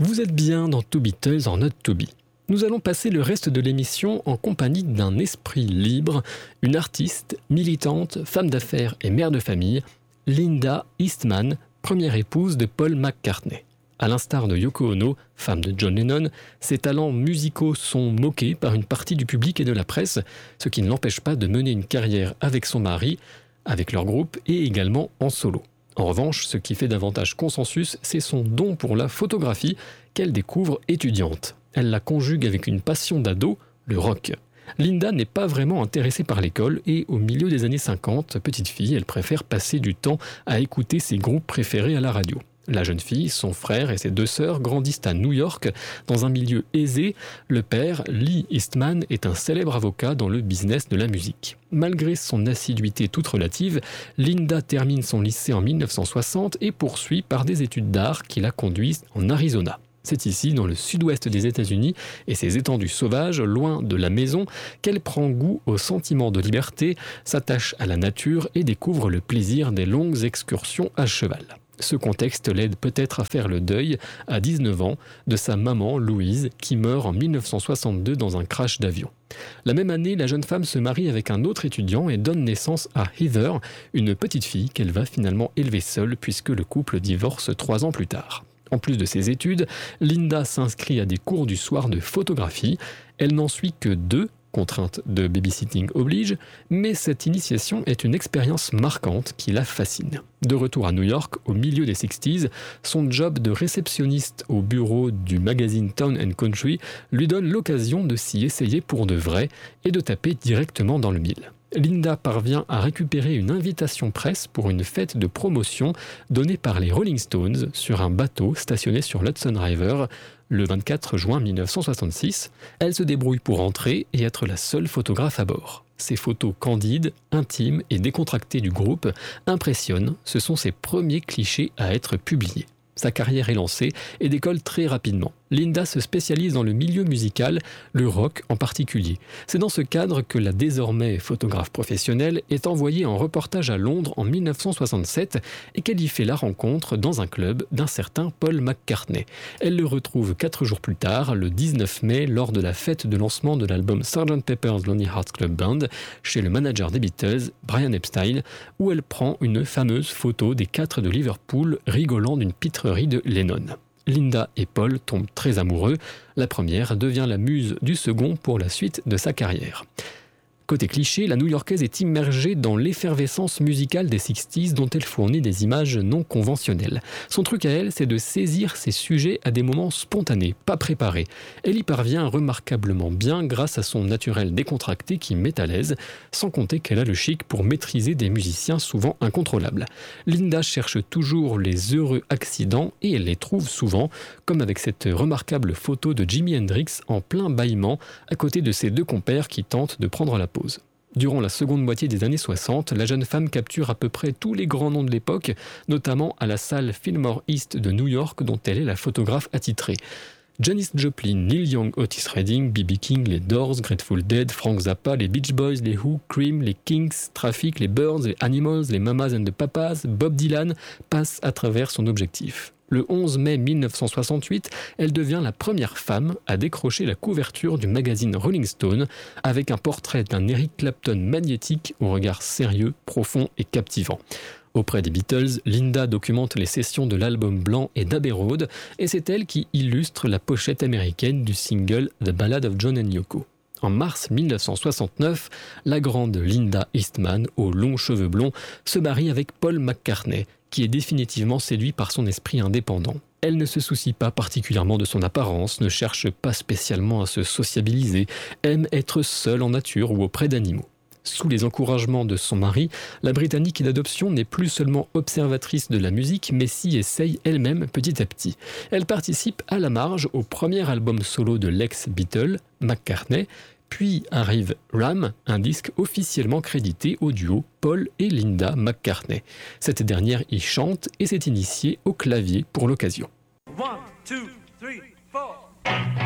Vous êtes bien dans To Beatles en Not To Be. Nous allons passer le reste de l'émission en compagnie d'un esprit libre, une artiste, militante, femme d'affaires et mère de famille, Linda Eastman, première épouse de Paul McCartney. À l'instar de Yoko Ono, femme de John Lennon, ses talents musicaux sont moqués par une partie du public et de la presse, ce qui ne l'empêche pas de mener une carrière avec son mari, avec leur groupe et également en solo. En revanche, ce qui fait davantage consensus, c'est son don pour la photographie qu'elle découvre étudiante. Elle la conjugue avec une passion d'ado, le rock. Linda n'est pas vraiment intéressée par l'école et au milieu des années 50, petite fille, elle préfère passer du temps à écouter ses groupes préférés à la radio. La jeune fille, son frère et ses deux sœurs grandissent à New York dans un milieu aisé. Le père, Lee Eastman, est un célèbre avocat dans le business de la musique. Malgré son assiduité toute relative, Linda termine son lycée en 1960 et poursuit par des études d'art qui la conduisent en Arizona. C'est ici, dans le sud-ouest des États-Unis et ses étendues sauvages, loin de la maison, qu'elle prend goût au sentiment de liberté, s'attache à la nature et découvre le plaisir des longues excursions à cheval. Ce contexte l'aide peut-être à faire le deuil, à 19 ans, de sa maman, Louise, qui meurt en 1962 dans un crash d'avion. La même année, la jeune femme se marie avec un autre étudiant et donne naissance à Heather, une petite fille qu'elle va finalement élever seule puisque le couple divorce 3 ans plus tard. En plus de ses études, Linda s'inscrit à des cours du soir de photographie. Elle n'en suit que 2, contrainte de babysitting oblige, mais cette initiation est une expérience marquante qui la fascine. De retour à New York, au milieu des 60s, son job de réceptionniste au bureau du magazine Town & Country lui donne l'occasion de s'y essayer pour de vrai et de taper directement dans le mille. Linda parvient à récupérer une invitation presse pour une fête de promotion donnée par les Rolling Stones sur un bateau stationné sur l'Hudson River le 24 juin 1966. Elle se débrouille pour entrer et être la seule photographe à bord. Ses photos candides, intimes et décontractées du groupe impressionnent, ce sont ses premiers clichés à être publiés. Sa carrière est lancée et décolle très rapidement. Linda se spécialise dans le milieu musical, le rock en particulier. C'est dans ce cadre que la désormais photographe professionnelle est envoyée en reportage à Londres en 1967 et qu'elle y fait la rencontre dans un club d'un certain Paul McCartney. Elle le retrouve 4 jours plus tard, le 19 mai, lors de la fête de lancement de l'album Sgt. Pepper's Lonely Hearts Club Band, chez le manager des Beatles, Brian Epstein, où elle prend une fameuse photo des 4 de Liverpool rigolant d'une pitrerie de Lennon. Linda et Paul tombent très amoureux. La première devient la muse du second pour la suite de sa carrière. Côté cliché, la New-Yorkaise est immergée dans l'effervescence musicale des 60s dont elle fournit des images non conventionnelles. Son truc à elle, c'est de saisir ses sujets à des moments spontanés, pas préparés. Elle y parvient remarquablement bien grâce à son naturel décontracté qui met à l'aise, sans compter qu'elle a le chic pour maîtriser des musiciens souvent incontrôlables. Linda cherche toujours les heureux accidents et elle les trouve souvent, comme avec cette remarquable photo de Jimi Hendrix en plein bâillement à côté de ses 2 compères qui tentent de prendre la pause. Durant la seconde moitié des années 60, la jeune femme capture à peu près tous les grands noms de l'époque, notamment à la salle Fillmore East de New York dont elle est la photographe attitrée. Janis Joplin, Neil Young, Otis Redding, B.B. King, les Doors, Grateful Dead, Frank Zappa, les Beach Boys, les Who, Cream, les Kinks, Traffic, les Birds, les Animals, les Mamas and the Papas, Bob Dylan passent à travers son objectif. Le 11 mai 1968, elle devient la première femme à décrocher la couverture du magazine Rolling Stone avec un portrait d'un Eric Clapton magnétique au regard sérieux, profond et captivant. Auprès des Beatles, Linda documente les sessions de l'album blanc et d'Abbey Road et c'est elle qui illustre la pochette américaine du single The Ballad of John and Yoko. En mars 1969, la grande Linda Eastman, aux longs cheveux blonds, se marie avec Paul McCartney, qui est définitivement séduit par son esprit indépendant. Elle ne se soucie pas particulièrement de son apparence, ne cherche pas spécialement à se sociabiliser, aime être seule en nature ou auprès d'animaux. Sous les encouragements de son mari, la Britannique d'adoption n'est plus seulement observatrice de la musique, mais s'y essaye elle-même petit à petit. Elle participe à la marge au premier album solo de l'ex-Beatle, McCartney, puis arrive Ram, un disque officiellement crédité au duo Paul et Linda McCartney. Cette dernière y chante et s'est initiée au clavier pour l'occasion. 1, 2, 3, 4